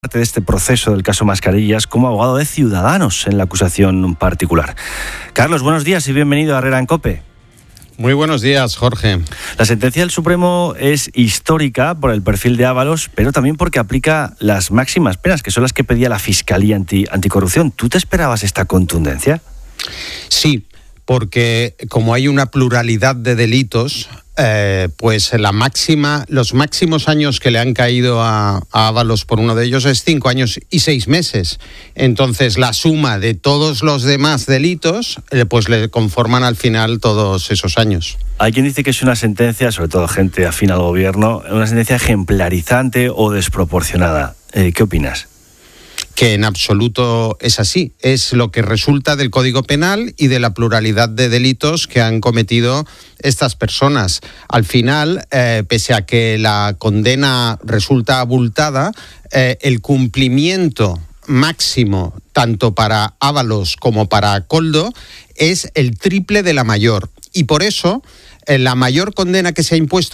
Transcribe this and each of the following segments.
Parte de este proceso del caso Mascarillas como abogado de Ciudadanos en la acusación particular. Carlos, buenos días y bienvenido a Herrera en COPE. Muy buenos días, Jorge. La sentencia del Supremo es histórica por el perfil de Ábalos, pero también porque aplica las máximas penas, que son las que pedía la Fiscalía Anticorrupción. ¿Tú te esperabas esta contundencia? Sí, porque como hay una pluralidad de delitos, pues los máximos años que le han caído a Ábalos por uno de ellos es 5 años y 6 meses. Entonces, la suma de todos los demás delitos, pues le conforman al final todos esos años. Hay quien dice que es una sentencia, sobre todo gente afín al gobierno, una sentencia ejemplarizante o desproporcionada. ¿Qué opinas? Que en absoluto es así. Es lo que resulta del Código Penal y de la pluralidad de delitos que han cometido estas personas. Al final, pese a que la condena resulta abultada, el cumplimiento máximo, tanto para Ábalos como para Koldo, es el triple de la mayor. Y por eso, la mayor condena que se ha impuesto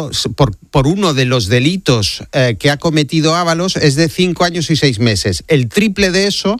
por uno de los delitos que ha cometido Ábalos es de 5 años y 6 meses. El triple de eso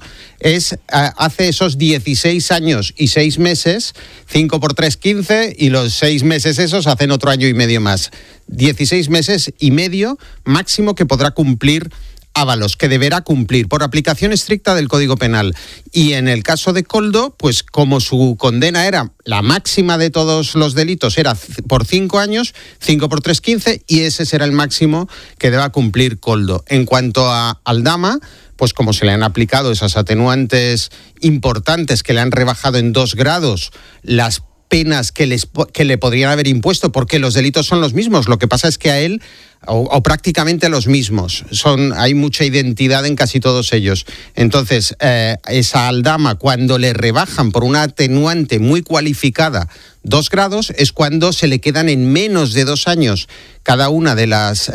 hace esos 16 años y 6 meses, 5 por 3, 15, y los 6 meses esos hacen otro año y medio más. 16 meses y medio máximo que podrá cumplir Ábalos, que deberá cumplir por aplicación estricta del Código Penal. Y en el caso de Koldo, pues como su condena era la máxima de todos los delitos, era por 5 años, 5 por 3, 15, y ese será el máximo que deba cumplir Koldo. En cuanto a Aldama, pues como se le han aplicado esas atenuantes importantes que le han rebajado en 2 grados las penas que le podrían haber impuesto, porque los delitos son los mismos. Lo que pasa es que a él, o prácticamente los mismos, hay mucha identidad en casi todos ellos. Entonces, esa Aldama, cuando le rebajan por una atenuante muy cualificada 2 grados, es cuando se le quedan en menos de 2 años cada una de las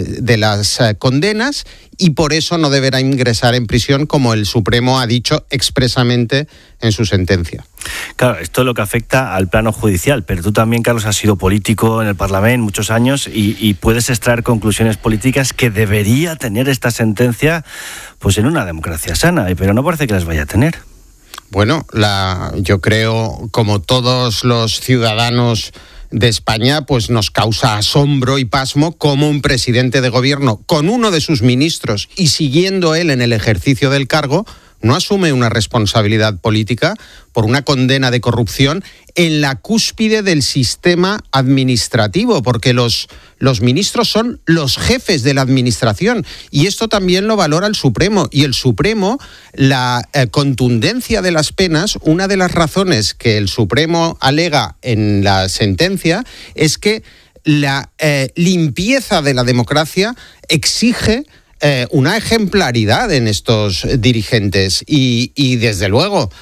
condenas, y por eso no deberá ingresar en prisión, como el Supremo ha dicho expresamente en su sentencia. Claro, esto es lo que afecta al plano judicial, pero tú también, Carlos, has sido político en el Parlamento muchos años y puedes extraer conclusiones políticas que debería tener esta sentencia, pues en una democracia sana, pero no parece que las vaya a tener. Bueno, yo creo, como todos los ciudadanos de España, pues nos causa asombro y pasmo cómo un presidente de gobierno, con uno de sus ministros y siguiendo él en el ejercicio del cargo, no asume una responsabilidad política por una condena de corrupción en la cúspide del sistema administrativo, porque los ministros son los jefes de la administración, y esto también lo valora el Supremo. Y el Supremo, la contundencia de las penas, una de las razones que el Supremo alega en la sentencia es que la limpieza de la democracia exige una ejemplaridad en estos dirigentes y desde luego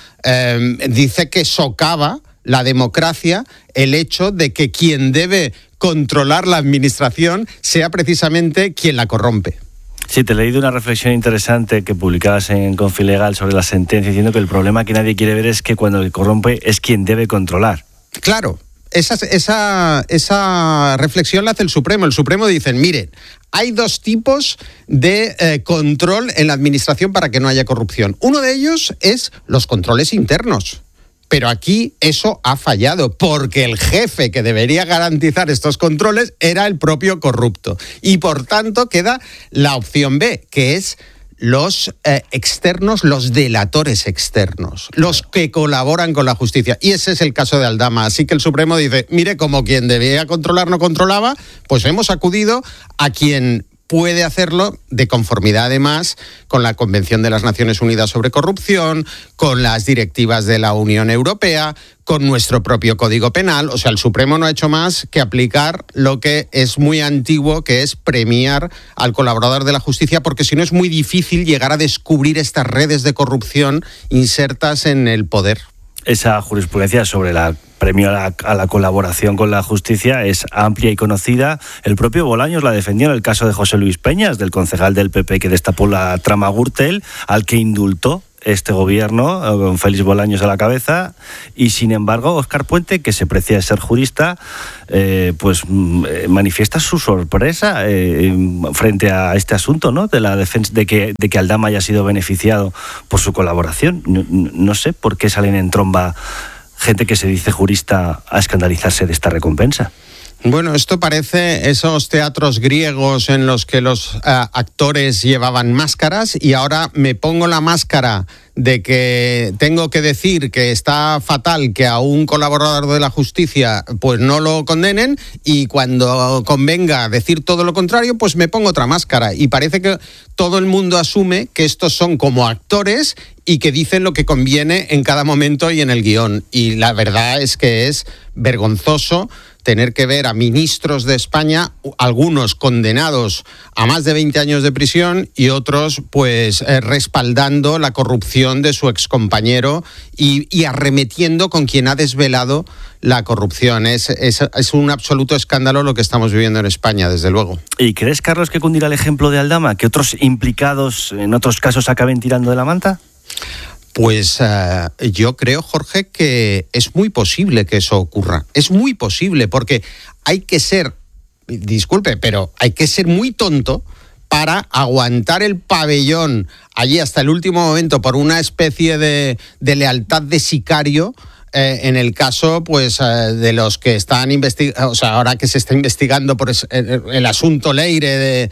dice que socava la democracia el hecho de que quien debe controlar la administración sea precisamente quien la corrompe. Sí, te he leído una reflexión interesante que publicabas en Confilegal sobre la sentencia, diciendo que el problema que nadie quiere ver es que cuando el corrompe es quien debe controlar. Claro. Esa reflexión la hace el Supremo. El Supremo dice, miren, hay 2 tipos de control en la administración para que no haya corrupción. Uno de ellos es los controles internos. Pero aquí eso ha fallado, porque el jefe que debería garantizar estos controles era el propio corrupto. Y por tanto queda la opción B, que es los externos, los delatores externos, los que colaboran con la justicia. Y ese es el caso de Aldama. Así que el Supremo dice, mire, como quien debía controlar no controlaba, pues hemos acudido a quien puede hacerlo de conformidad, además, con la Convención de las Naciones Unidas sobre Corrupción, con las directivas de la Unión Europea, con nuestro propio Código Penal. O sea, el Supremo no ha hecho más que aplicar lo que es muy antiguo, que es premiar al colaborador de la justicia, porque si no es muy difícil llegar a descubrir estas redes de corrupción insertas en el poder. Esa jurisprudencia sobre el premio a la colaboración con la justicia es amplia y conocida. El propio Bolaños la defendió en el caso de José Luis Peñas, del concejal del PP que destapó la trama Gürtel, al que indultó este gobierno, con Félix Bolaños a la cabeza, y sin embargo Óscar Puente, que se precia de ser jurista, manifiesta su sorpresa frente a este asunto, ¿no? De la defensa, de que Aldama haya sido beneficiado por su colaboración. No sé por qué salen en tromba gente que se dice jurista a escandalizarse de esta recompensa. Bueno, esto parece esos teatros griegos en los que los actores llevaban máscaras, y ahora me pongo la máscara de que tengo que decir que está fatal que a un colaborador de la justicia pues no lo condenen, y cuando convenga decir todo lo contrario, pues me pongo otra máscara. Y parece que todo el mundo asume que estos son como actores y que dicen lo que conviene en cada momento y en el guión. Y la verdad es que es vergonzoso tener que ver a ministros de España, algunos condenados a más de 20 años de prisión y otros pues respaldando la corrupción de su excompañero y arremetiendo con quien ha desvelado la corrupción. Es un absoluto escándalo lo que estamos viviendo en España, desde luego. ¿Y crees, Carlos, que cundirá el ejemplo de Aldama, que otros implicados en otros casos acaben tirando de la manta? Pues yo creo, Jorge, que es muy posible que eso ocurra. Es muy posible, porque hay que ser, disculpe, pero hay que ser muy tonto para aguantar el pabellón allí hasta el último momento por una especie de lealtad de sicario. En el caso pues de los que están investigando, o sea, ahora que se está investigando por el asunto Leire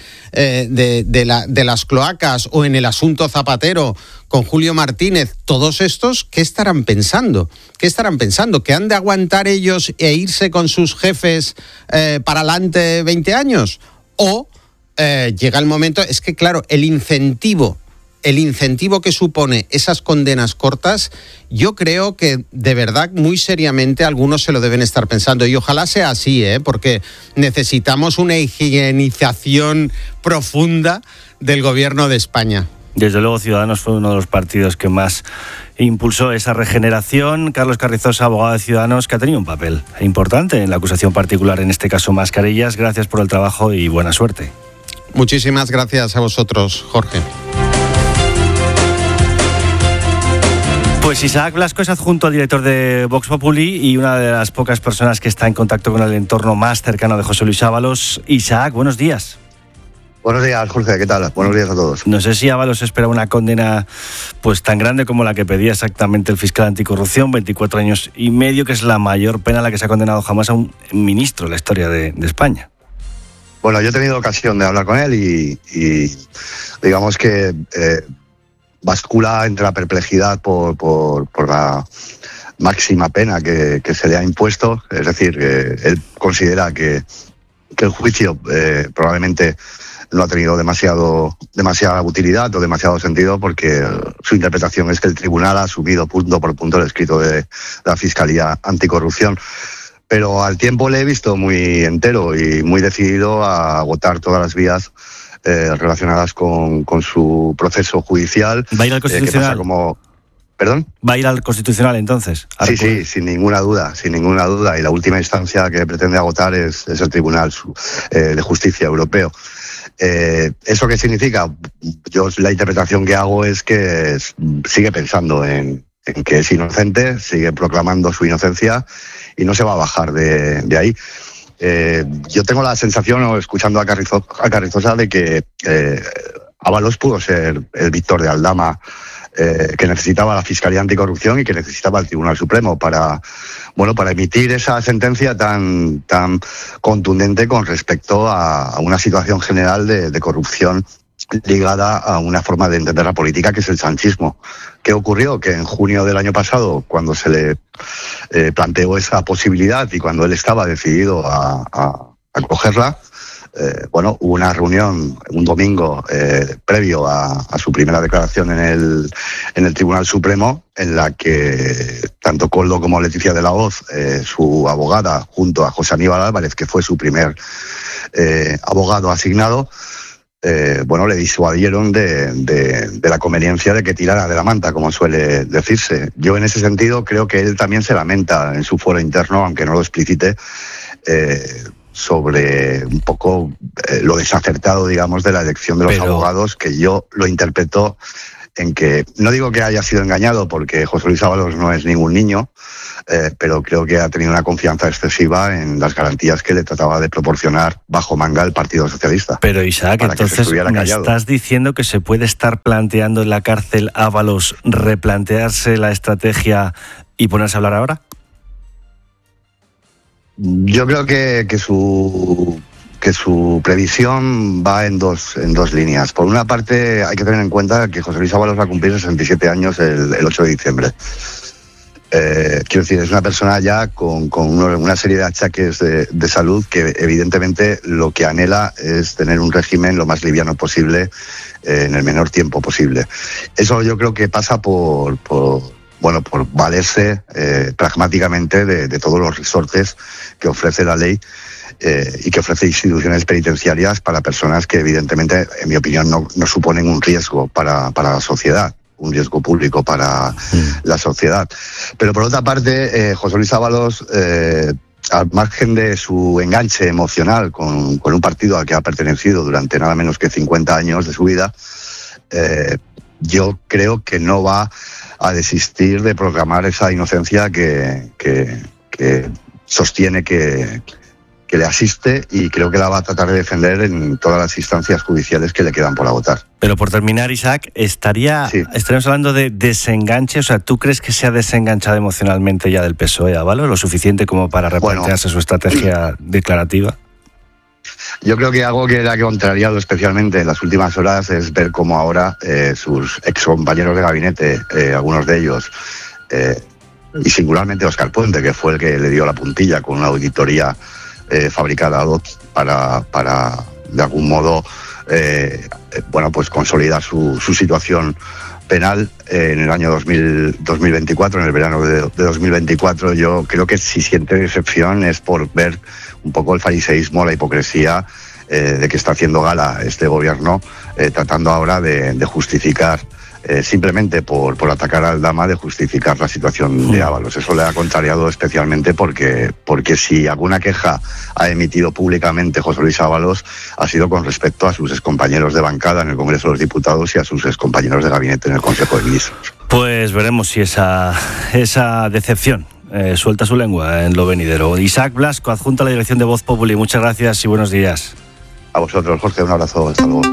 de las cloacas, o en el asunto Zapatero con Julio Martínez, todos estos, ¿qué estarán pensando? ¿Qué estarán pensando? ¿Que han de aguantar ellos e irse con sus jefes para adelante 20 años? ¿O llega el momento? Es que claro, el incentivo que supone esas condenas cortas, yo creo que de verdad muy seriamente algunos se lo deben estar pensando, y ojalá sea así, porque necesitamos una higienización profunda del gobierno de España. Desde luego Ciudadanos fue uno de los partidos que más impulsó esa regeneración. Carlos Carrizosa, abogado de Ciudadanos, que ha tenido un papel importante en la acusación particular, en este caso Mascarillas. Gracias por el trabajo y buena suerte. Muchísimas gracias a vosotros, Jorge. Pues Isaac Blasco es adjunto al director de Vox Populi y una de las pocas personas que está en contacto con el entorno más cercano de José Luis Ábalos. Isaac, buenos días. Buenos días, Jorge, ¿qué tal? Buenos días a todos. No sé si Ábalos espera una condena pues tan grande como la que pedía exactamente el fiscal anticorrupción, 24 años y medio, que es la mayor pena a la que se ha condenado jamás a un ministro en la historia de España. Bueno, yo he tenido ocasión de hablar con él y digamos que bascula entre la perplejidad por la máxima pena que se le ha impuesto. Es decir, que él considera que el juicio probablemente no ha tenido demasiada utilidad o demasiado sentido, porque su interpretación es que el tribunal ha asumido punto por punto el escrito de la Fiscalía Anticorrupción. Pero al tiempo le he visto muy entero y muy decidido a agotar todas las vías relacionadas con su proceso judicial. ¿Va a ir al Constitucional? ¿Perdón? ¿Va a ir al Constitucional entonces? Sí, sin ninguna duda. Y la última instancia que pretende agotar es el Tribunal de Justicia Europeo. ¿Eso qué significa? Yo la interpretación que hago es que sigue pensando en que es inocente, sigue proclamando su inocencia y no se va a bajar de ahí. Yo tengo la sensación, escuchando a Carrizosa, de que Ábalos pudo ser el Víctor de Aldama que necesitaba la Fiscalía Anticorrupción y que necesitaba el Tribunal Supremo para emitir esa sentencia tan contundente con respecto a una situación general de corrupción ligada a una forma de entender la política, que es el sanchismo. ¿Qué ocurrió? Que en junio del año pasado, cuando se le planteó esa posibilidad y cuando él estaba decidido a cogerla, hubo una reunión un domingo previo a su primera declaración en el Tribunal Supremo, en la que tanto Koldo como Leticia de la Hoz, su abogada, junto a José Aníbal Álvarez, que fue su primer abogado asignado, le disuadieron de la conveniencia de que tirara de la manta, como suele decirse. Yo en ese sentido creo que él también se lamenta en su foro interno, aunque no lo explicite, sobre un poco lo desacertado, digamos, de la elección de los abogados, que yo lo interpreto en que, no digo que haya sido engañado, porque José Luis Ábalos no es ningún niño, pero creo que ha tenido una confianza excesiva en las garantías que le trataba de proporcionar bajo manga el Partido Socialista. Pero Isaac, entonces me estás diciendo que se puede estar planteando en la cárcel Ábalos replantearse la estrategia y ponerse a hablar ahora. Yo creo que su previsión va en dos líneas. Por una parte, hay que tener en cuenta que José Luis Ábalos va a cumplir 67 años el 8 de diciembre. Quiero decir, es una persona ya con una serie de achaques de salud que evidentemente lo que anhela es tener un régimen lo más liviano posible en el menor tiempo posible. Eso yo creo que pasa por valerse pragmáticamente de todos los resortes que ofrece la ley y que ofrece instituciones penitenciarias para personas que evidentemente, en mi opinión, no suponen un riesgo para la sociedad, un riesgo público para la sociedad. Pero por otra parte, José Luis Ábalos, al margen de su enganche emocional con un partido al que ha pertenecido durante nada menos que 50 años de su vida, yo creo que no va a desistir de proclamar esa inocencia que sostiene que le asiste, y creo que la va a tratar de defender en todas las instancias judiciales que le quedan por agotar. Pero por terminar, Isaac, estaríamos hablando de desenganche. O sea, ¿tú crees que se ha desenganchado emocionalmente ya del PSOE, Ábalos, lo suficiente como para replantearse su estrategia declarativa? Yo creo que algo que le ha contrariado especialmente en las últimas horas es ver cómo ahora sus excompañeros de gabinete, algunos de ellos, y singularmente Óscar Puente, que fue el que le dio la puntilla con una auditoría fabricada para de algún modo pues consolidar su situación penal en el año 2024, en el verano de 2024. Yo creo que si siente decepción es por ver un poco el fariseísmo, la hipocresía de que está haciendo gala este gobierno, tratando ahora de justificar, simplemente por atacar al Dama, de justificar la situación de Ábalos. Eso le ha contrariado especialmente porque si alguna queja ha emitido públicamente José Luis Ábalos ha sido con respecto a sus excompañeros de bancada en el Congreso de los Diputados y a sus excompañeros de gabinete en el Consejo de Ministros. Pues veremos si esa decepción suelta su lengua en lo venidero. Isaac Blasco, adjunto a la dirección de Voz Populi, muchas gracias y buenos días. A vosotros, Jorge, un abrazo, hasta luego.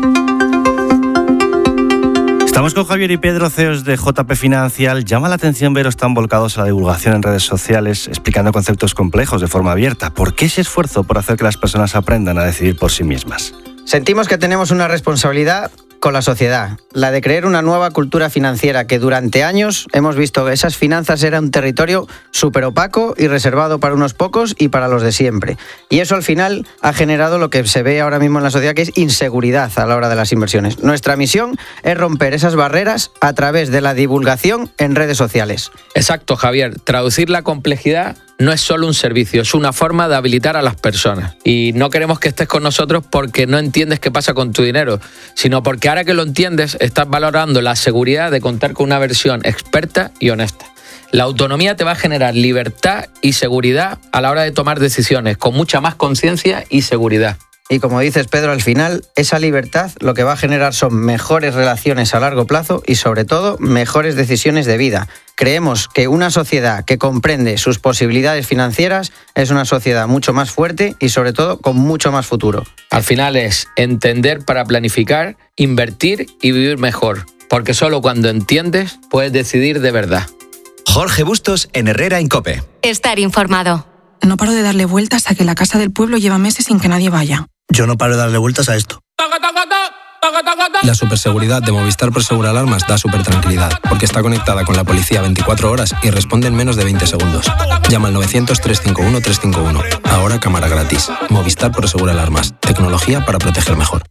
Estamos con Javier y Pedro, CEOs de JP Financial. Llama la atención veros tan volcados a la divulgación en redes sociales, explicando conceptos complejos de forma abierta. ¿Por qué ese esfuerzo por hacer que las personas aprendan a decidir por sí mismas? Sentimos que tenemos una responsabilidad con la sociedad, la de crear una nueva cultura financiera, que durante años hemos visto que esas finanzas eran un territorio súper opaco y reservado para unos pocos y para los de siempre. Y eso al final ha generado lo que se ve ahora mismo en la sociedad, que es inseguridad a la hora de las inversiones. Nuestra misión es romper esas barreras a través de la divulgación en redes sociales. Exacto, Javier. Traducir la complejidad no es solo un servicio, es una forma de habilitar a las personas. Y no queremos que estés con nosotros porque no entiendes qué pasa con tu dinero, sino porque ahora que lo entiendes, estás valorando la seguridad de contar con una versión experta y honesta. La autonomía te va a generar libertad y seguridad a la hora de tomar decisiones, con mucha más conciencia y seguridad. Y como dices, Pedro, al final esa libertad lo que va a generar son mejores relaciones a largo plazo y sobre todo mejores decisiones de vida. Creemos que una sociedad que comprende sus posibilidades financieras es una sociedad mucho más fuerte y sobre todo con mucho más futuro. Al final es entender para planificar, invertir y vivir mejor, porque solo cuando entiendes puedes decidir de verdad. Jorge Bustos en Herrera en COPE. Estar informado. No paro de darle vueltas a que la casa del pueblo lleva meses sin que nadie vaya. Yo no paro de darle vueltas a esto. La superseguridad de Movistar Prosegur Alarmas da supertranquilidad, porque está conectada con la policía 24 horas y responde en menos de 20 segundos. Llama al 900-351-351. Ahora cámara gratis. Movistar Prosegur Alarmas. Tecnología para proteger mejor.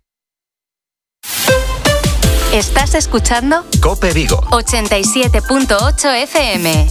¿Estás escuchando? COPE Vigo 87.8 FM.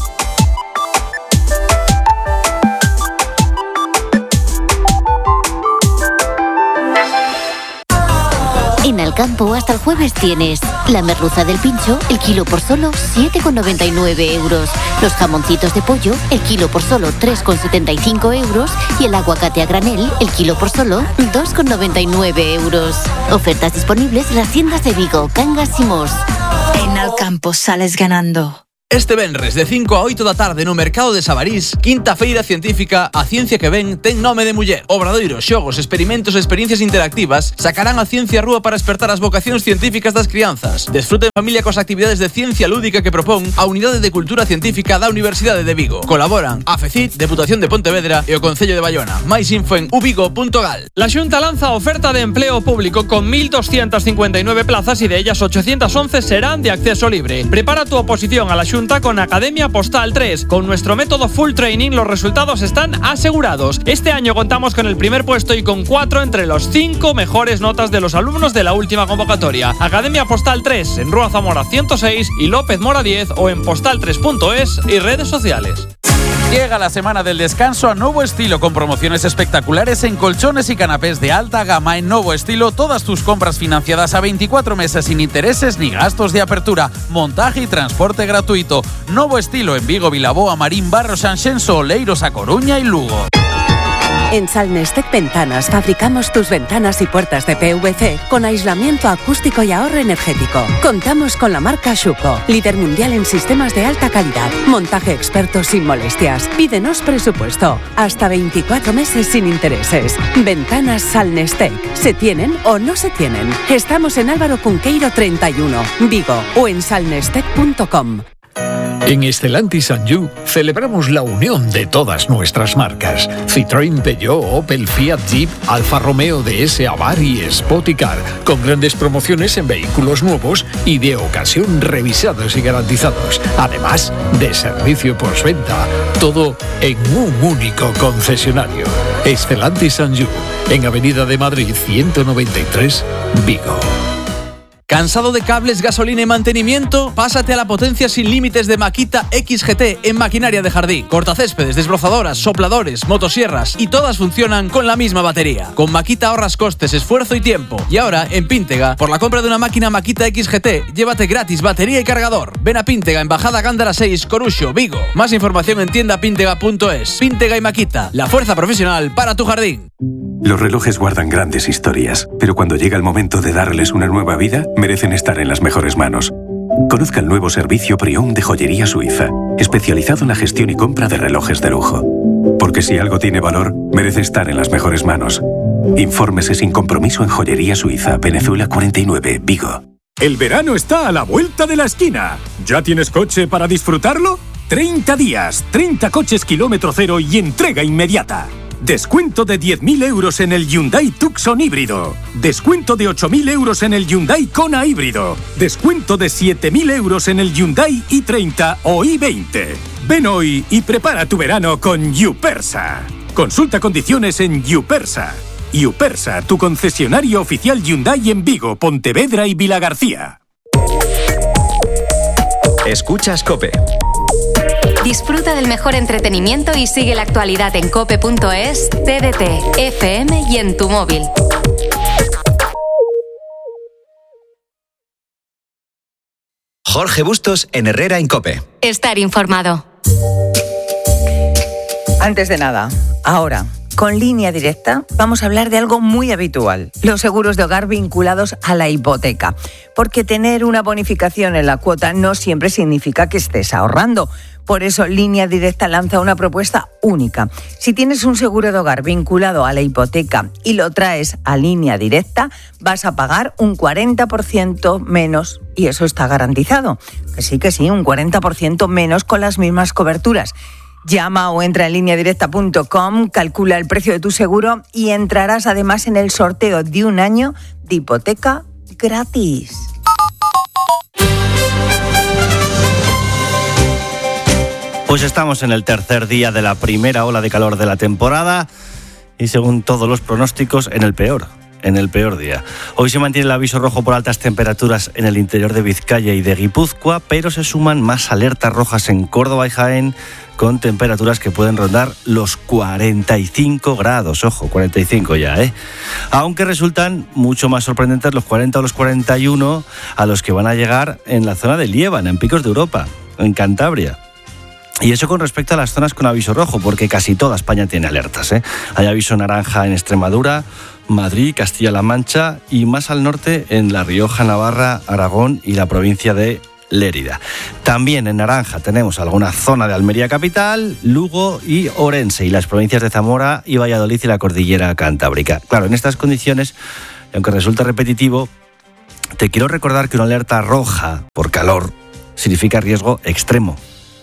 En Alcampo hasta el jueves tienes la merluza del pincho, el kilo por solo 7,99 euros. Los jamoncitos de pollo, el kilo por solo 3,75 euros. Y el aguacate a granel, el kilo por solo 2,99 euros. Ofertas disponibles en las tiendas de Vigo, Cangas y Mos. En Alcampo sales ganando. Este venres de 5 a 8 da tarde no mercado de Sabarís, quinta feira científica A Ciencia que Ven ten nome de muller. Obradoiros, xogos, experimentos e experiencias interactivas sacarán a ciencia á rúa para despertar as vocacións científicas das crianzas. Desfruten familia cos actividades de ciencia lúdica que propón a Unidade de Cultura Científica da Universidade de Vigo. Colaboran a FECIT, Deputación de Pontevedra e o Concello de Bayona. Máis info en ubigo.gal. La Xunta lanza oferta de empleo público con 1.259 plazas y de ellas 811 serán de acceso libre. Prepara tu oposición a la Xunta con Academia Postal 3. Con nuestro método Full Training los resultados están asegurados. Este año contamos con el primer puesto y con 4 entre los 5 mejores notas de los alumnos de la última convocatoria. Academia Postal 3 en Rúa Zamora 106 y López Mora 10 o en postal3.es y redes sociales. Llega la semana del descanso a Nuevo Estilo con promociones espectaculares en colchones y canapés de alta gama. En Nuevo Estilo, todas tus compras financiadas a 24 meses sin intereses ni gastos de apertura, montaje y transporte gratuito. Nuevo Estilo en Vigo, Vilaboa, Marín, Barro, Sanxenxo, Oleiros, A Coruña y Lugo. En Salnestec Ventanas fabricamos tus ventanas y puertas de PVC con aislamiento acústico y ahorro energético. Contamos con la marca Schuco, líder mundial en sistemas de alta calidad. Montaje experto sin molestias. Pídenos presupuesto. Hasta 24 meses sin intereses. Ventanas Salnestec. ¿Se tienen o no se tienen? Estamos en Álvaro Cunqueiro 31, Vigo o en salnestec.com. En Stellantis and You celebramos la unión de todas nuestras marcas. Citroën, Peugeot, Opel, Fiat, Jeep, Alfa Romeo, DS, Abarth y Spoticar, con grandes promociones en vehículos nuevos y de ocasión revisados y garantizados. Además de servicio postventa. Todo en un único concesionario. Stellantis and You, en Avenida de Madrid 193, Vigo. ¿Cansado de cables, gasolina y mantenimiento? Pásate a la potencia sin límites de Makita XGT en maquinaria de jardín. Cortacéspedes, desbrozadoras, sopladores, motosierras y todas funcionan con la misma batería. Con Makita ahorras costes, esfuerzo y tiempo. Y ahora, en Píntega, por la compra de una máquina Makita XGT, llévate gratis batería y cargador. Ven a Píntega en Bajada Gándara 6, Coruxo, Vigo. Más información en tiendapíntega.es. Píntega y Makita, la fuerza profesional para tu jardín. Los relojes guardan grandes historias, pero cuando llega el momento de darles una nueva vida, merecen estar en las mejores manos. Conozca el nuevo servicio Prión de Joyería Suiza, especializado en la gestión y compra de relojes de lujo. Porque si algo tiene valor, merece estar en las mejores manos. Infórmese sin compromiso en Joyería Suiza, Venezuela 49, Vigo. El verano está a la vuelta de la esquina. ¿Ya tienes coche para disfrutarlo? 30 días, 30 coches kilómetro cero y entrega inmediata. Descuento de 10.000 euros en el Hyundai Tucson híbrido. Descuento de 8.000 euros en el Hyundai Kona híbrido. Descuento de 7.000 euros en el Hyundai i30 o i20. Ven hoy y prepara tu verano con Yupersa. Consulta condiciones en Yupersa. Yupersa, tu concesionario oficial Hyundai en Vigo, Pontevedra y Vilagarcía. Escuchas COPE. Disfruta del mejor entretenimiento y sigue la actualidad en cope.es, TDT, FM y en tu móvil. Jorge Bustos en Herrera en COPE. Estar informado. Antes de nada, ahora, con Línea Directa, vamos a hablar de algo muy habitual, los seguros de hogar vinculados a la hipoteca. Porque tener una bonificación en la cuota no siempre significa que estés ahorrando. Por eso, Línea Directa lanza una propuesta única. Si tienes un seguro de hogar vinculado a la hipoteca y lo traes a Línea Directa, vas a pagar un 40% menos. Y eso está garantizado. Que sí, un 40% menos con las mismas coberturas. Llama o entra en lineadirecta.com, calcula el precio de tu seguro y entrarás además en el sorteo de un año de hipoteca gratis. Pues estamos en el tercer día de la primera ola de calor de la temporada y según todos los pronósticos en el peor día. Hoy se mantiene el aviso rojo por altas temperaturas en el interior de Vizcaya y de Guipúzcoa, pero se suman más alertas rojas en Córdoba y Jaén con temperaturas que pueden rondar los 45 grados. Ojo, 45 ya, Aunque resultan mucho más sorprendentes los 40 o los 41 a los que van a llegar en la zona de Liébana, en Picos de Europa, en Cantabria. Y eso con respecto a las zonas con aviso rojo, porque casi toda España tiene alertas, ¿eh? Hay aviso naranja en Extremadura, Madrid, Castilla-La Mancha y más al norte en La Rioja, Navarra, Aragón y la provincia de Lérida. También en naranja tenemos alguna zona de Almería capital, Lugo y Orense, y las provincias de Zamora y Valladolid y la cordillera cantábrica. Claro, en estas condiciones, aunque resulta repetitivo, te quiero recordar que una alerta roja por calor significa riesgo extremo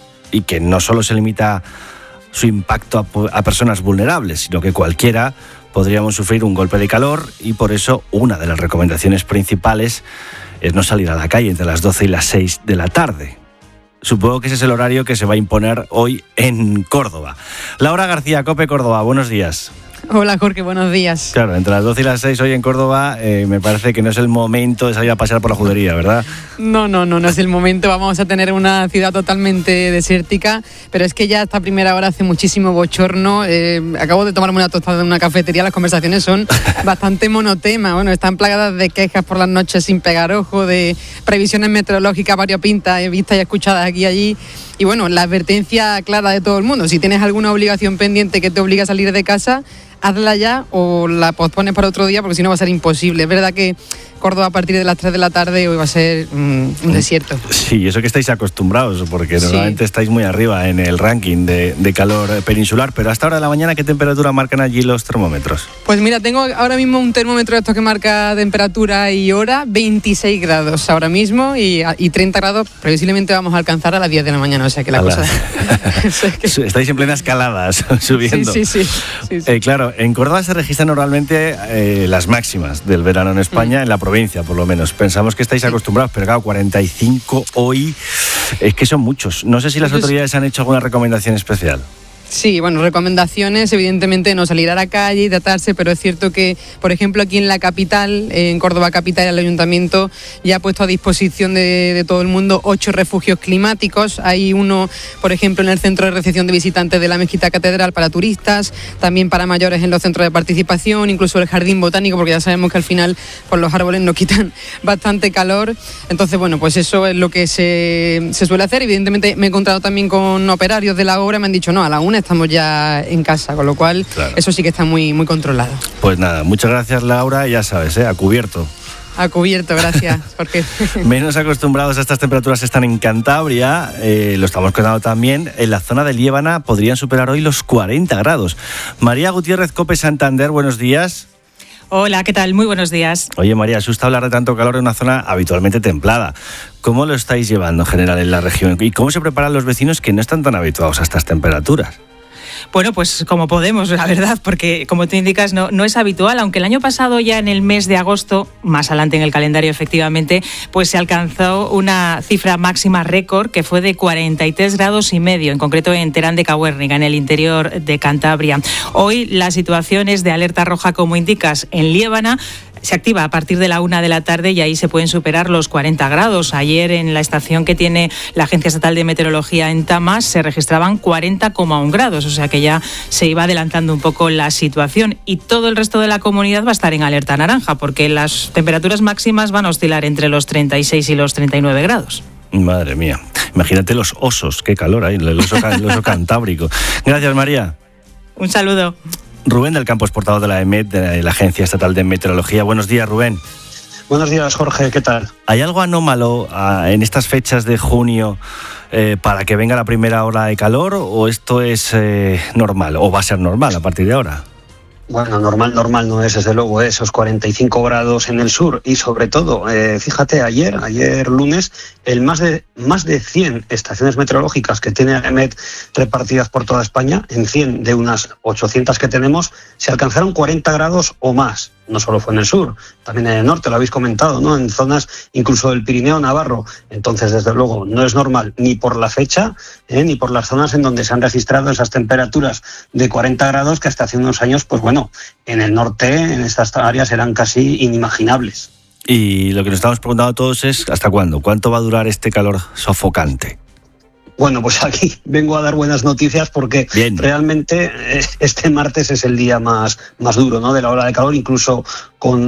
y que no solo se limita su impacto a personas vulnerables, sino que cualquiera podríamos sufrir un golpe de calor, y por eso una de las recomendaciones principales es no salir a la calle entre las 12 y las 6 de la tarde. Supongo que ese es el horario que se va a imponer hoy en Córdoba. Laura García, COPE Córdoba, buenos días. Hola Jorge, buenos días. Claro, entre las 12 y las 6 hoy en Córdoba me parece que no es el momento de salir a pasear por la judería, ¿verdad? No es el momento. Vamos a tener una ciudad totalmente desértica, pero es que ya a esta primera hora hace muchísimo bochorno. Acabo de tomarme una tostada en una cafetería, las conversaciones son bastante monotema. Bueno, están plagadas de quejas por las noches sin pegar ojo, de previsiones meteorológicas variopintas, vistas y escuchadas aquí y allí. Y bueno, la advertencia clara de todo el mundo: si tienes alguna obligación pendiente que te obliga a salir de casa, hazla ya o la pospones para otro día, porque si no va a ser imposible. Es verdad que Córdoba a partir de las 3 de la tarde hoy va a ser un desierto. Sí, eso que estáis acostumbrados, porque normalmente estáis muy arriba en el ranking de calor peninsular, pero hasta ahora de la mañana, ¿qué temperatura marcan allí los termómetros? Pues mira, tengo ahora mismo un termómetro de estos que marca temperatura y hora, 26 grados ahora mismo y 30 grados previsiblemente vamos a alcanzar a las 10 de la mañana, o sea que la cosa... Estáis en plena escalada, subiendo. Sí. Claro, en Córdoba se registran normalmente las máximas del verano en España, en la provincia por lo menos. Pensamos que estáis acostumbrados, pero claro, 45 hoy es que son muchos. No sé si las autoridades han hecho alguna recomendación especial. Sí, bueno, recomendaciones, evidentemente no salir a la calle, hidratarse, pero es cierto que, por ejemplo, aquí en la capital, en Córdoba capital, el ayuntamiento ya ha puesto a disposición de todo el mundo 8 refugios climáticos. Hay uno, por ejemplo, en el centro de recepción de visitantes de la Mezquita Catedral para turistas, también para mayores en los centros de participación, incluso el jardín botánico, porque ya sabemos que al final pues, los árboles nos quitan bastante calor. Entonces, bueno, pues eso es lo que se suele hacer. Evidentemente me he encontrado también con operarios de la obra, me han dicho, no, a la 1 estamos ya en casa, con lo cual eso sí que está muy, muy controlado. Pues nada, muchas gracias Laura, ya sabes, a cubierto. A cubierto, gracias, Jorge. Menos acostumbrados a estas temperaturas están en Cantabria, lo estamos contando también, en la zona de Liébana podrían superar hoy los 40 grados. María Gutiérrez, COPE Santander, buenos días. Hola, ¿qué tal? Muy buenos días. Oye, María, asusta hablar de tanto calor en una zona habitualmente templada. ¿Cómo lo estáis llevando en general en la región? ¿Y cómo se preparan los vecinos que no están tan habituados a estas temperaturas? Bueno, pues como podemos, la verdad, porque como tú indicas no es habitual, aunque el año pasado ya en el mes de agosto, más adelante en el calendario efectivamente, pues se alcanzó una cifra máxima récord que fue de 43 grados y medio, en concreto en Terán de Cahuérniga, en el interior de Cantabria. Hoy la situación es de alerta roja, como indicas, en Liébana. Se activa a partir de la 1 de la tarde y ahí se pueden superar los 40 grados. Ayer en la estación que tiene la Agencia Estatal de Meteorología en Tamas se registraban 40,1 grados, o sea que ya se iba adelantando un poco la situación, y todo el resto de la comunidad va a estar en alerta naranja porque las temperaturas máximas van a oscilar entre los 36 y los 39 grados. Madre mía, imagínate los osos, qué calor hay, el oso cantábrico. Gracias, María. Un saludo. Rubén del Campo es portavoz de la EMET, de la Agencia Estatal de Meteorología. Buenos días, Rubén. Buenos días, Jorge, ¿qué tal? ¿Hay algo anómalo en estas fechas de junio para que venga la primera ola de calor, o esto es normal, o va a ser normal a partir de ahora? Bueno, normal no es, desde luego, esos 45 grados en el sur y sobre todo, fíjate, ayer lunes, más de 100 estaciones meteorológicas que tiene EMET repartidas por toda España, en 100 de unas 800 que tenemos, se alcanzaron 40 grados o más. No solo fue en el sur, también en el norte, lo habéis comentado, ¿no? En zonas incluso del Pirineo Navarro. Entonces, desde luego, no es normal ni por la fecha, ni por las zonas en donde se han registrado esas temperaturas de 40 grados que hasta hace unos años, pues bueno, en el norte, en estas áreas eran casi inimaginables. Y lo que nos estamos preguntando todos es ¿hasta cuándo? ¿Cuánto va a durar este calor sofocante? Bueno, pues aquí vengo a dar buenas noticias porque realmente este martes es el día más duro, ¿no?, de la ola de calor, incluso con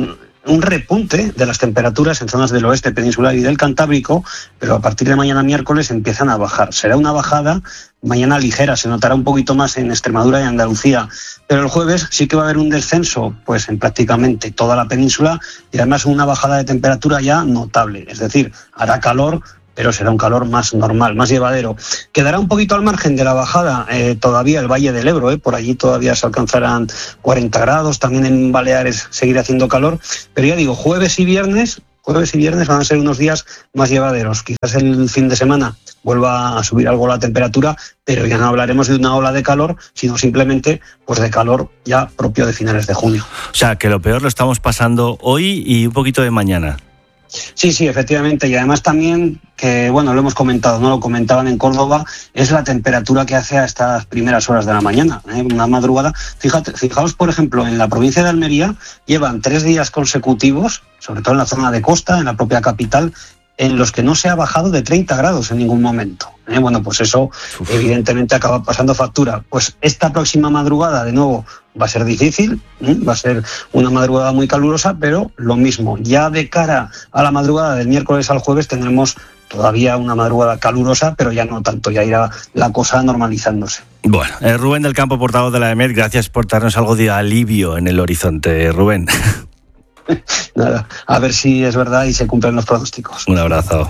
un repunte de las temperaturas en zonas del oeste peninsular y del Cantábrico, pero a partir de mañana miércoles empiezan a bajar. Será una bajada mañana ligera, se notará un poquito más en Extremadura y Andalucía, pero el jueves sí que va a haber un descenso pues en prácticamente toda la península y además una bajada de temperatura ya notable, es decir, hará calor, pero será un calor más normal, más llevadero. Quedará un poquito al margen de la bajada todavía el Valle del Ebro, por allí todavía se alcanzarán 40 grados, también en Baleares seguirá haciendo calor, pero ya digo, jueves y viernes van a ser unos días más llevaderos. Quizás el fin de semana vuelva a subir algo la temperatura, pero ya no hablaremos de una ola de calor, sino simplemente pues de calor ya propio de finales de junio. O sea, que lo peor lo estamos pasando hoy y un poquito de mañana. Sí, efectivamente, y además también, que bueno, lo hemos comentado, no lo comentaban en Córdoba, es la temperatura que hace a estas primeras horas de la mañana, una madrugada. Fijaos, por ejemplo, en la provincia de Almería llevan 3 días consecutivos, sobre todo en la zona de costa, en la propia capital, en los que no se ha bajado de 30 grados en ningún momento. Bueno, pues eso evidentemente acaba pasando factura. Pues esta próxima madrugada, de nuevo, va a ser difícil, va a ser una madrugada muy calurosa, pero lo mismo. Ya de cara a la madrugada del miércoles al jueves tendremos todavía una madrugada calurosa, pero ya no tanto, ya irá la cosa normalizándose. Bueno, Rubén del Campo, portavoz de la EMET, gracias por darnos algo de alivio en el horizonte, Rubén. Nada, a ver si es verdad y se cumplen los pronósticos. Un abrazo.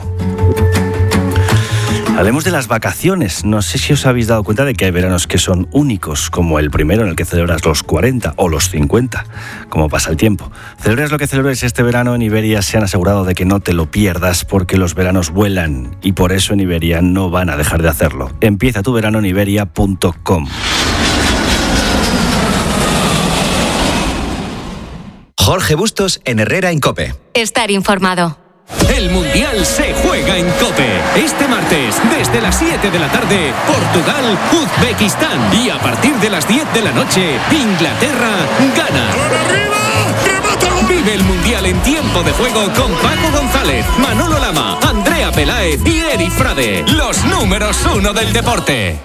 Hablemos de las vacaciones. No sé si os habéis dado cuenta de que hay veranos que son únicos, como el primero en el que celebras los 40 o los 50, como pasa el tiempo. Celebres lo que celebres este verano, en Iberia se han asegurado de que no te lo pierdas porque los veranos vuelan y por eso en Iberia no van a dejar de hacerlo. Empieza tu verano en iberia.com. Jorge Bustos en Herrera en COPE. Estar informado. El Mundial se juega en COPE. Este martes, desde las 7 de la tarde, Portugal, Uzbekistán. Y a partir de las 10 de la noche, Inglaterra, Ghana. Vive el Mundial en tiempo de juego con Paco González, Manolo Lama, Andrea Peláez y Eri Frade. Los números 1 del deporte.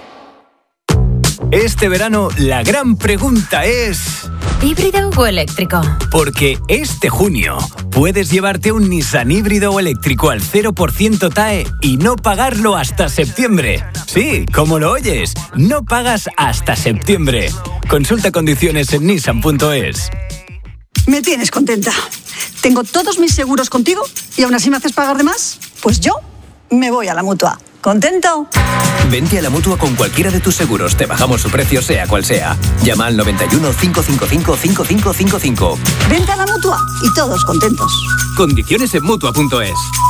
Este verano, la gran pregunta es... ¿híbrido o eléctrico? Porque este junio puedes llevarte un Nissan híbrido o eléctrico al 0% TAE y no pagarlo hasta septiembre. Sí, como lo oyes, no pagas hasta septiembre. Consulta condiciones en nissan.es. Me tienes contenta. Tengo todos mis seguros contigo y aún así me haces pagar de más. Pues yo me voy a la Mutua. ¿Contento? Vente a la Mutua con cualquiera de tus seguros. Te bajamos su precio, sea cual sea. Llama al 91 555 5555. Vente a la Mutua y todos contentos. Condiciones en Mutua.es.